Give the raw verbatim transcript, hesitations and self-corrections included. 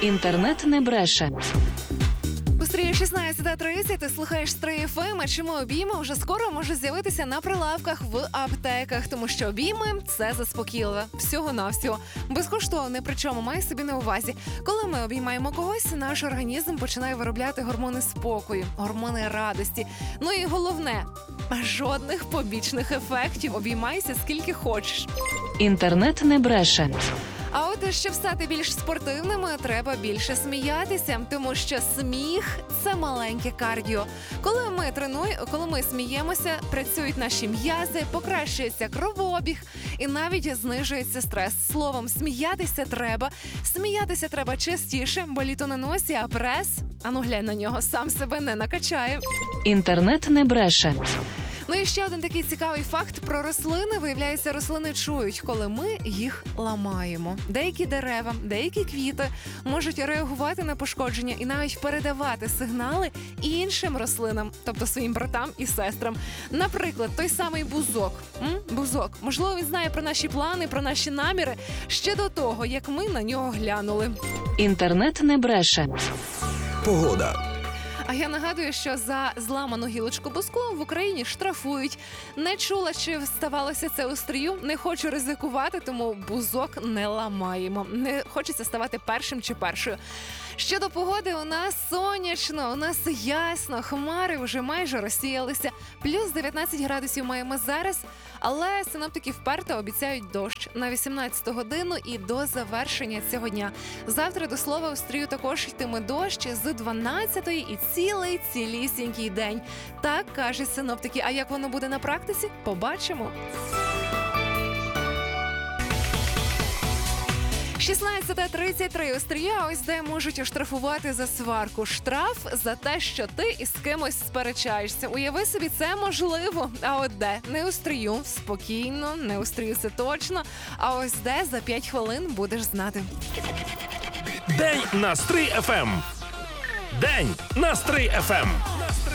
Інтернет не бреше. У стрії шістнадцята тридцять ти слухаєш Стрий еф ем, а чому обійми вже скоро можуть з'явитися на прилавках в аптеках, тому що обійми – це заспокійливе. Всього-навсього. Безкоштовне, причому має собі на увазі. Коли ми обіймаємо когось, наш організм починає виробляти гормони спокою, гормони радості. Ну і головне – жодних побічних ефектів. Обіймайся скільки хочеш. Інтернет не бреше. А от щоб стати більш спортивними, треба більше сміятися, тому що сміх – це маленьке кардіо. Коли ми тренуємо, коли ми сміємося, працюють наші м'язи, покращується кровообіг і навіть знижується стрес. Словом, сміятися треба. Сміятися треба частіше, бо літо на носі, а прес, ану глянь на нього, сам себе не накачає. Інтернет не бреше. Ну і ще один такий цікавий факт про рослини. Виявляється, рослини чують, коли ми їх ламаємо. Деякі дерева, деякі квіти можуть реагувати на пошкодження і навіть передавати сигнали іншим рослинам, тобто своїм братам і сестрам. Наприклад, той самий бузок. М? Бузок. Можливо, він знає про наші плани, про наші наміри ще до того, як ми на нього глянули. Інтернет не бреше. Погода. А я нагадую, що за зламану гілочку бузку в Україні штрафують. Не чула, чи ставалося це у стрію. Не хочу ризикувати, тому бузок не ламаємо. Не хочеться ставати першим чи першою. Щодо погоди, у нас сонячно, у нас ясно, хмари вже майже розсіялися. Плюс дев'ятнадцять градусів маємо зараз, але синоптики вперто обіцяють дощ на вісімнадцяту годину і до завершення цього дня. Завтра, до слова, у стрію також йтиме дощ з дванадцятої і цілий цілісінький день. Так кажуть синоптики. А як воно буде на практиці? Побачимо. шістнадцята тридцять три у стрії, ось де можуть оштрафувати за сварку. Штраф за те, що ти із кимось сперечаєшся. Уяви собі, це можливо. А от де? Не у стрію, спокійно, не у стрію, це точно. А ось де за п'ять хвилин будеш знати. День на Стрий еф ем. День на Стрий еф ем.